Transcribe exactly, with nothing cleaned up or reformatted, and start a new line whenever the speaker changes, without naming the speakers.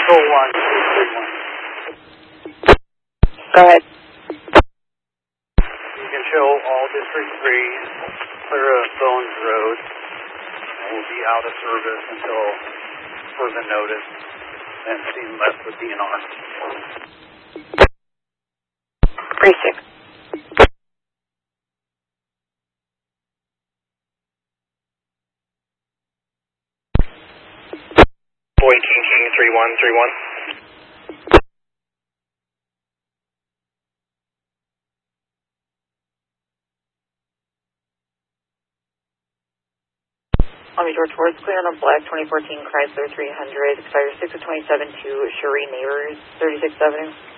Control one, two three one.
Go ahead.
You can show all District three, clear of Bones Road, and we'll be out of service until further notice, and seen left with D N R.
Precinct.
Boy King King three one three one.
Army George Ford's clear on a black twenty fourteen Chrysler three hundred, expires six of twenty-seven to Cherie Neighbors, thirty-sixth Avenue.